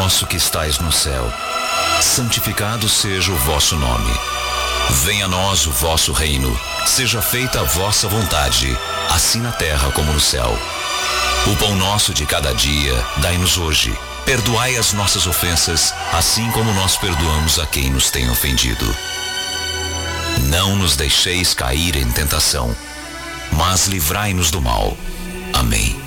nosso que estais no céu, santificado seja o vosso nome. Venha a nós o vosso reino, seja feita a vossa vontade, assim na terra como no céu. O pão nosso de cada dia, dai-nos hoje. Perdoai as nossas ofensas, assim como nós perdoamos a quem nos tem ofendido. Não nos deixeis cair em tentação, mas livrai-nos do mal. Amém.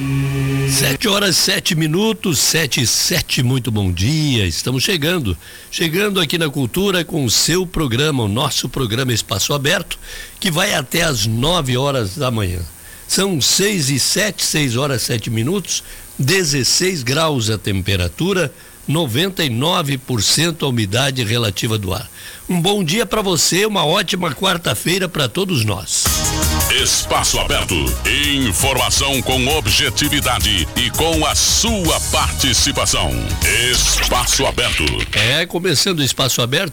7h07, 7h07, muito bom dia. Estamos chegando aqui na Cultura com o seu programa, o nosso programa Espaço Aberto, que vai até às 9h da manhã. São 6h07, 6h07, 16 graus a temperatura, 99% a umidade relativa do ar. Um bom dia para você, uma ótima quarta-feira para todos nós. Espaço Aberto, informação com objetividade e com a sua participação. Espaço Aberto. Começando o Espaço Aberto,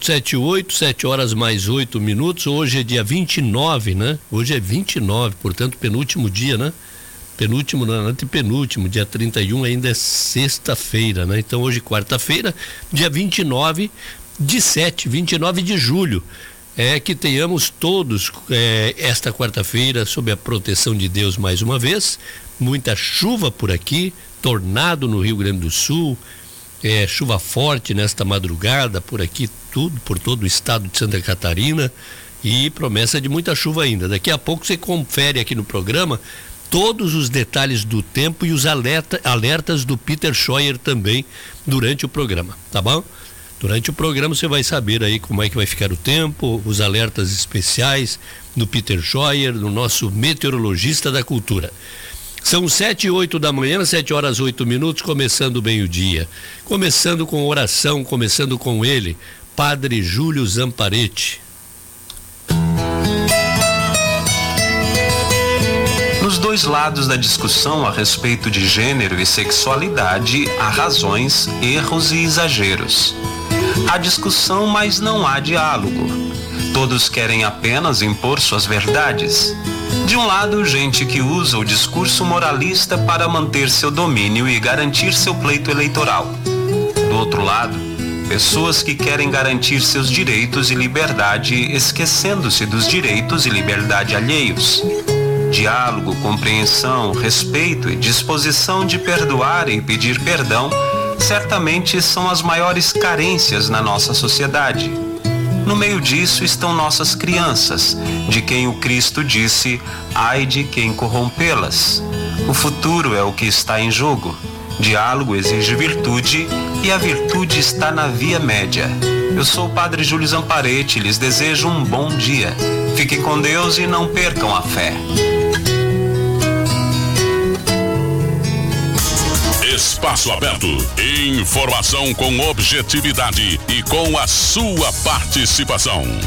7h08, hoje é dia 29, né? Hoje é 29, portanto, penúltimo dia, né? Antepenúltimo, dia 31 ainda é sexta-feira, né? Então hoje quarta-feira, dia 29 de julho. Que tenhamos todos esta quarta-feira sob a proteção de Deus mais uma vez. Muita chuva por aqui, tornado no Rio Grande do Sul, chuva forte nesta madrugada por aqui, por todo o estado de Santa Catarina, e promessa de muita chuva ainda. Daqui a pouco você confere aqui no programa todos os detalhes do tempo e os alertas do Peter Scheuer também durante o programa, tá bom? Durante o programa você vai saber aí como é que vai ficar o tempo, os alertas especiais do Peter Scheuer, do nosso meteorologista da cultura. São 7h08 da manhã, 7h08, começando bem o dia. Começando com oração, começando com ele, Padre Júlio Zamparetti. Nos dois lados da discussão a respeito de gênero e sexualidade, há razões, erros e exageros. Há discussão, mas não há diálogo. Todos querem apenas impor suas verdades. De um lado, gente que usa o discurso moralista para manter seu domínio e garantir seu pleito eleitoral. Do outro lado, pessoas que querem garantir seus direitos e liberdade, esquecendo-se dos direitos e liberdade alheios. Diálogo, compreensão, respeito e disposição de perdoar e pedir perdão certamente são as maiores carências na nossa sociedade. No meio disso estão nossas crianças, de quem o Cristo disse: ai de quem corrompê-las. O futuro é o que está em jogo. Diálogo exige virtude e a virtude está na via média. Eu sou o Padre Júlio Zamparetti e lhes desejo um bom dia. Fiquem com Deus e não percam a fé. Espaço Aberto, informação com objetividade e com a sua participação.